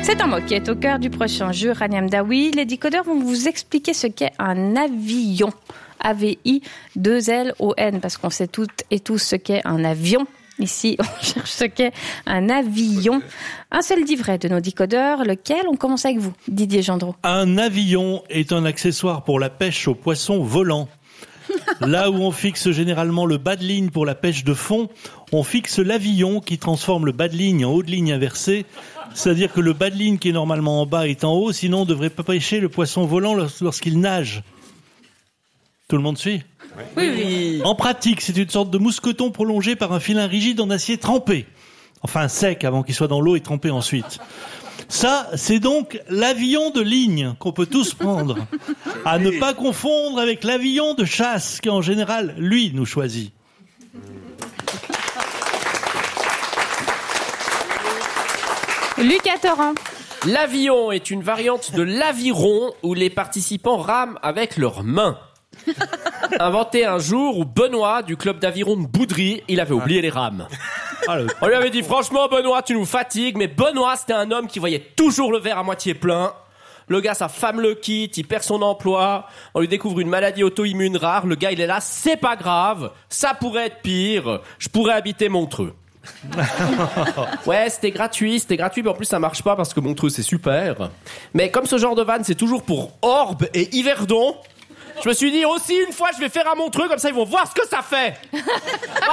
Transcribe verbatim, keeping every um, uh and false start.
C'est un mot qui est au cœur du prochain jeu Rania Mdaoui. Les décodeurs vont vous expliquer ce qu'est un avion. A V I deux L O N, parce qu'on sait toutes et tous ce qu'est un avion. Ici, on cherche ce qu'est un avion. Un seul dit vrai de nos décodeurs, lequel? On commence avec vous, Didier Gendreau. Un avion est un accessoire pour la pêche aux poissons volants. Là où on fixe généralement le bas de ligne pour la pêche de fond, on fixe l'avion qui transforme le bas de ligne en haut de ligne inversé. C'est-à-dire que le bas de ligne qui est normalement en bas est en haut, sinon on ne devrait pas pêcher le poisson volant lorsqu'il nage. Tout le monde suit ? Oui, oui. En pratique, c'est une sorte de mousqueton prolongé par un filin rigide en acier trempé. Enfin sec avant qu'il soit dans l'eau et trempé ensuite. Ça, c'est donc l'avion de ligne qu'on peut tous prendre. À ne pas confondre avec l'avion de chasse qui, en général, lui, nous choisit. Lucas Torrent. L'avion est une variante de l'aviron où les participants rament avec leurs mains. Inventé un jour où Benoît, du club d'aviron de Boudry, il avait oublié les rames. On lui avait dit, franchement, Benoît, tu nous fatigues. Mais Benoît, c'était un homme qui voyait toujours le verre à moitié plein. Le gars, sa femme le quitte, il perd son emploi. On lui découvre une maladie auto-immune rare. Le gars, il est là, c'est pas grave. Ça pourrait être pire. Je pourrais habiter Montreux. Ouais, c'était gratuit, c'était gratuit, mais en plus ça marche pas parce que Montreux c'est super. Mais comme ce genre de vanne c'est toujours pour Orbe et Yverdon, je me suis dit aussi une fois je vais faire à Montreux, comme ça ils vont voir ce que ça fait.